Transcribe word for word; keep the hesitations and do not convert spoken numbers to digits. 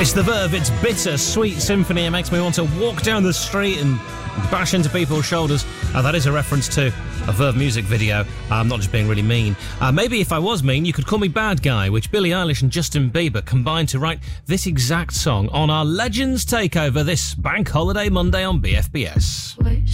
It's the Verve, it's bitter, sweet symphony. It makes me want to walk down the street and bash into people's shoulders. Uh, that is a reference to a Verve music video. I'm not just being really mean. Uh, maybe if I was mean, you could call me Bad Guy, which Billie Eilish and Justin Bieber combined to write this exact song on our Legends Takeover this Bank Holiday Monday on B F B S.